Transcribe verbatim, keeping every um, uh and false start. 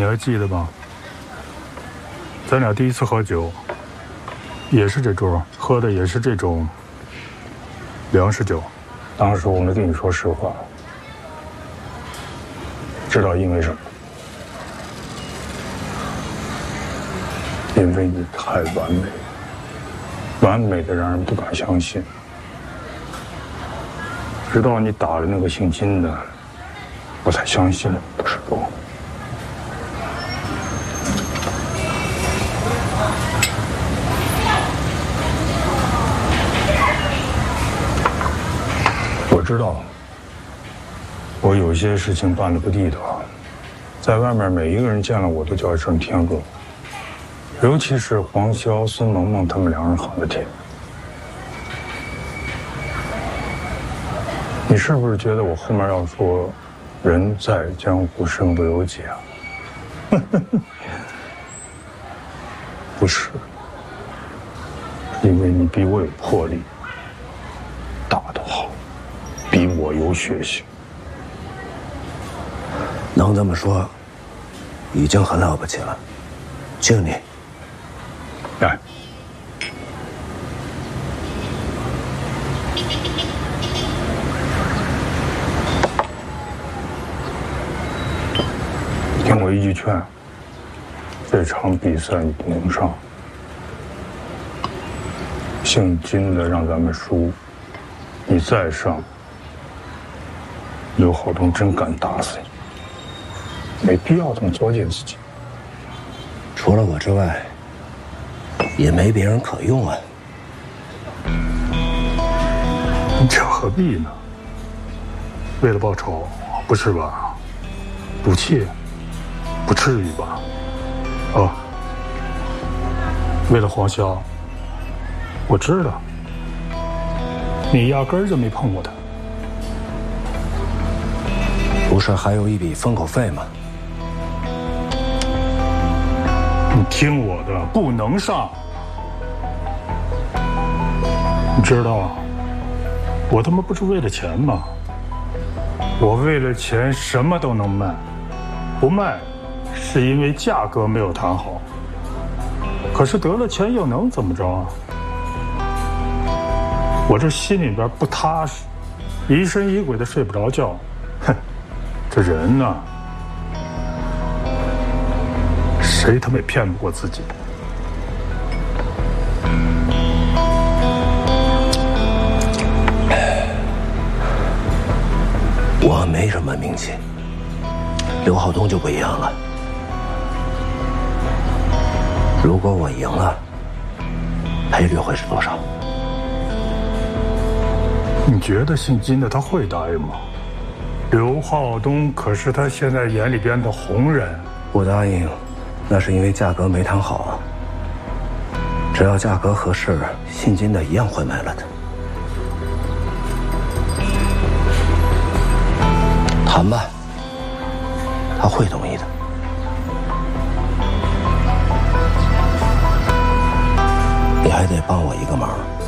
你还记得吗？咱俩第一次喝酒，也是这桌，喝的也是这种粮食酒。当时我没跟你说实话，知道因为什么？因为你太完美，完美的让人不敢相信。直到你打了那个姓金的，我才相信了，不是不？我知道，我有些事情办得不地道，在外面每一个人见了我都叫一声天哥，尤其是黄潇、孙萌萌他们两人喊的天。你是不是觉得我后面要说“人在江湖，身不由己”啊？不是，因为你比我有魄力，打得好，比我有血性。 能这么说，已经很了不起了，敬你。 来。听我一句劝，这场比赛你不能上。姓金的让咱们输，你再上，刘浩东真敢打死你，没必要这么作践自己。 除了我之外，也没别人可用啊。 你这何必呢？为了报仇，不是吧？赌气？不至于吧？哦，为了黄潇，我知道，你压根儿就没碰过他。 不是还有一笔封口费吗？ 你听我的，不能上。你知道，我他妈不是为了钱吗？我为了钱什么都能卖，不卖。是因为价格没有谈好，可是得了钱又能怎么着啊？我这心里边不踏实，疑神疑鬼的睡不着觉。哼，这人呢，谁他妈也骗不过自己。 我没什么名气，刘浩东就不一样了。如果我赢了，赔率会是多少？ 你觉得姓金的他会答应吗？刘浩东可是他现在眼里边的红人。 不答应，那是因为价格没谈好。只要价格合适，姓金的一样会买了的。谈吧，他会同意的。你还得帮我一个忙。